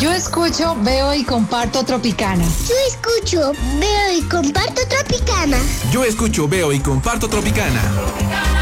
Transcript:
Yo escucho, veo y comparto Tropicana. Yo escucho, veo y comparto Tropicana. Yo escucho, veo y comparto Tropicana.